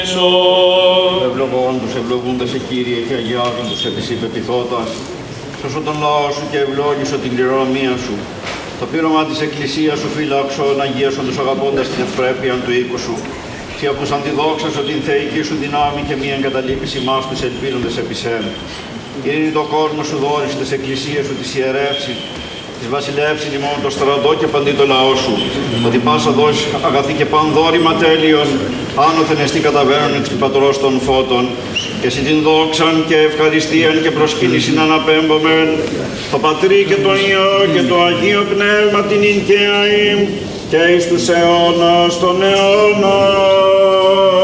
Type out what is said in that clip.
Ευλογών τους ευλογούντας σε Κύριε και αγιάζουν τους επί σύ πεποιθώτας. Σώσο τον λαό σου και ευλόγησο την κληρονομία σου. Το πείρωμα της Εκκλησίας σου φύλαξον, αγίασον τους αγαπώντας την ευπρέπεια του οίκου σου. Τι ακούσαν τη δόξα σου, την θεϊκή σου δυνάμει και μία εγκαταλείπηση μας τους ελπίδοντες επί σέν. Ειρήνη το κόσμο σου δόρισε τις εκκλησίες σου, τις ιερεύσει, της βασιλεύσιν ημών το στρατό και παντή το λαό σου. Ότι πάσα δόση αγαθή και πανδόρημα τέλειον, άνωθεν εστί καταβαίνουν εξ του πατρός των φώτων. Και εσύ την δόξαν και ευχαριστίαν και προσκύνησιν αναπέμπομεν, το Πατρί και το Υιό και το Αγίο Πνεύμα την ειν και αΐμ και εις τους αιώνας των αιώνων.